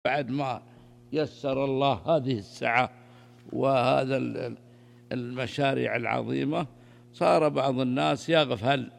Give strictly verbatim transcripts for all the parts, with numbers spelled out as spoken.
بعد ما يسر الله هذه السعة وهذا المشاريع العظيمة، صار بعض الناس يغفل.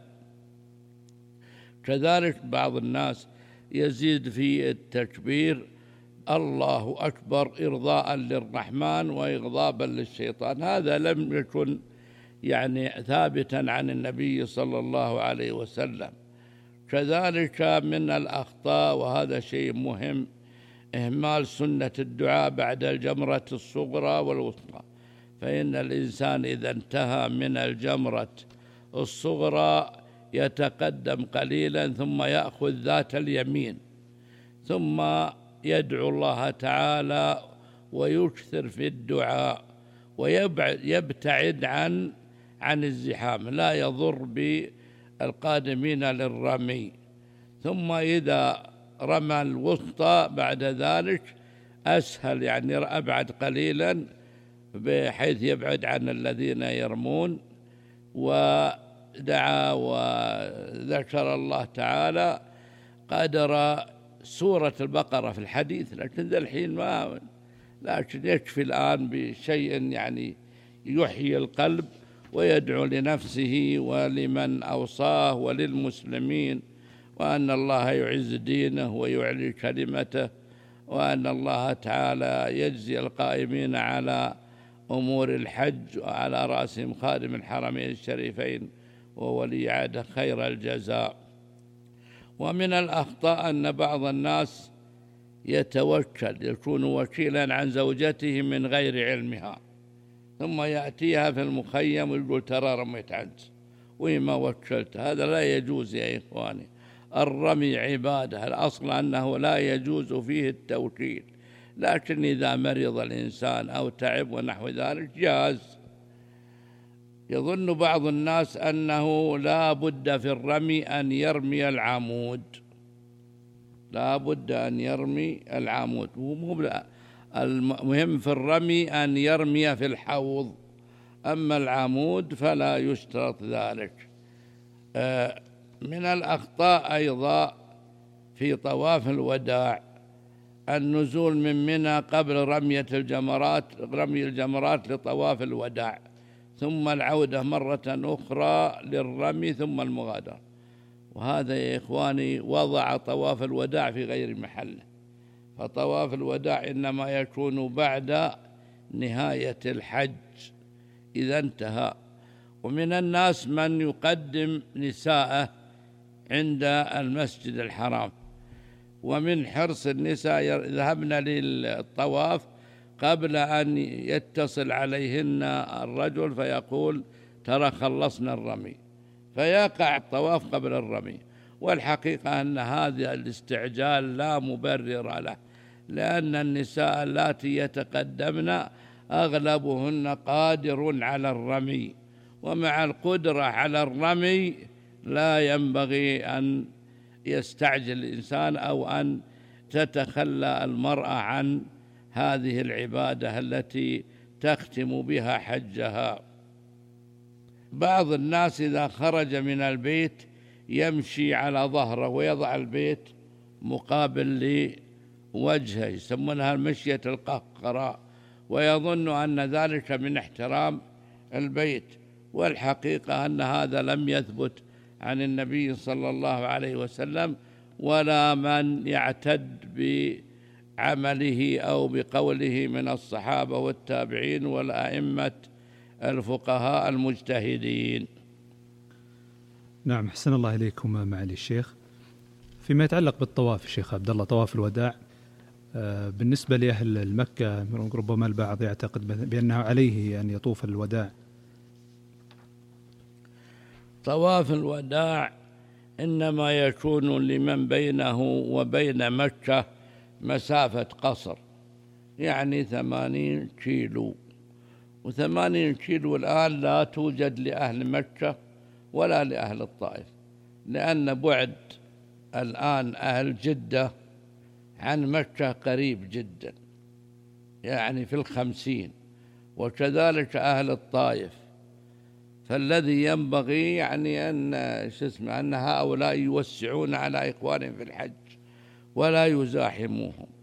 كذلك بعض الناس يزيد في التكبير الله أكبر إرضاء للرحمن وإغضابا للشيطان، هذا لم يكن يعني ثابتا عن النبي صلى الله عليه وسلم. كذلك من الأخطاء، وهذا شيء مهم، إهمال سنة الدعاء بعد الجمرة الصغرى والوسطى، فإن الإنسان إذا انتهى من الجمرة الصغرى يتقدم قليلا ثم يأخذ ذات اليمين، ثم يدعو الله تعالى ويكثر في الدعاء ويبتعد عن عن الزحام، لا يضر بالقادمين للرمي. ثم إذا رمى الوسطى بعد ذلك أسهل، يعني أبعد قليلا بحيث يبعد عن الذين يرمون، ودعا وذكر الله تعالى قدر سورة البقرة في الحديث، لكن ذا الحين ما لكن يكفي الآن بشيء يعني يحيي القلب ويدعو لنفسه ولمن أوصاه وللمسلمين، وأن الله يعز دينه ويعلي كلمته، وأن الله تعالى يجزي القائمين على أمور الحج وعلى رأسهم خادم الحرمين الشريفين وولي عهده خير الجزاء. ومن الأخطاء أن بعض الناس يتوكل، يكون وكيلا عن زوجته من غير علمها، ثم يأتيها في المخيم ويقول ترى رميت عنك وما وكلت. هذا لا يجوز يا إخواني. الرمي عبادة، الأصل أنه لا يجوز فيه التوكيل، لكن إذا مرض الإنسان أو تعب ونحو ذلك جاز. يظن بعض الناس أنه لا بد في الرمي أن يرمي العمود، لا بد أن يرمي العمود، المهم في الرمي أن يرمي في الحوض، أما العمود فلا يشترط ذلك. من الأخطاء أيضا في طواف الوداع النزول من منى قبل رمية الجمرات، رمي الجمرات لطواف الوداع، ثم العودة مرة أخرى للرمي ثم المغادرة، وهذا يا إخواني وضع طواف الوداع في غير محله، فطواف الوداع إنما يكون بعد نهاية الحج إذا انتهى. ومن الناس من يقدم نساءه عند المسجد الحرام، ومن حرص النساء يذهبن للطواف قبل أن يتصل عليهن الرجل فيقول ترى خلصنا الرمي، فيقع الطواف قبل الرمي. والحقيقة أن هذا الاستعجال لا مبرر له، لأن النساء اللاتي يتقدمن أغلبهن قادر على الرمي، ومع القدرة على الرمي لا ينبغي أن يستعجل الإنسان أو أن تتخلى المرأة عن هذه العبادة التي تختم بها حجها. بعض الناس إذا خرج من البيت يمشي على ظهره ويضع البيت مقابل لوجهه، يسمونها المشية القهقراء، ويظن أن ذلك من احترام البيت، والحقيقة أن هذا لم يثبت عن النبي صلى الله عليه وسلم ولا من يعتد بعمله أو بقوله من الصحابة والتابعين والأئمة الفقهاء المجتهدين. نعم، أحسن الله إليكم معالي الشيخ. فيما يتعلق بالطواف الشيخ عبد الله، طواف الوداع بالنسبة لأهل المكة ربما البعض يعتقد بأنه عليه أن يطوف الوداع. طواف الوداع إنما يكون لمن بينه وبين مكة مسافة قصر، يعني ثمانين كيلو، وثمانين كيلو الآن لا توجد لأهل مكة ولا لأهل الطائف، لأن بعد الآن أهل جدة عن مكة قريب جدا، يعني في الخمسين، وكذلك أهل الطائف. فالذي ينبغي يعني أن اسمه أن هؤلاء يوسعون على إخوانهم في الحج ولا يزاحموهم.